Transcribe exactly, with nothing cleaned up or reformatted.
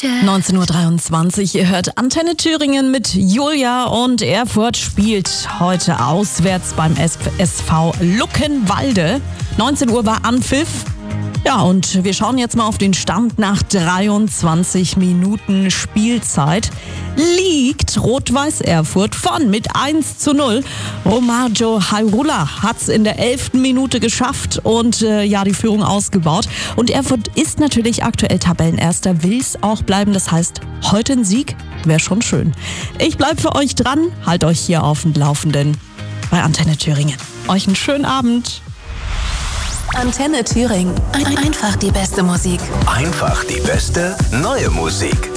neunzehn Uhr dreiundzwanzig, ihr hört Antenne Thüringen mit Julia und Erfurt spielt heute auswärts beim S V Luckenwalde. neunzehn Uhr war Anpfiff. Ja, und wir schauen jetzt mal auf den Stand nach dreiundzwanzig Minuten Spielzeit. Liegt Rot-Weiß Erfurt vorn mit eins zu null. Romario Hayrula hat es in der elften Minute geschafft und äh, ja, die Führung ausgebaut. Und Erfurt ist natürlich aktuell Tabellenerster, will es auch bleiben. Das heißt, heute ein Sieg wäre schon schön. Ich bleibe für euch dran, halt euch hier auf dem Laufenden bei Antenne Thüringen. Euch einen schönen Abend. Antenne Thüringen. Ein- Einfach die beste Musik. Einfach die beste neue Musik.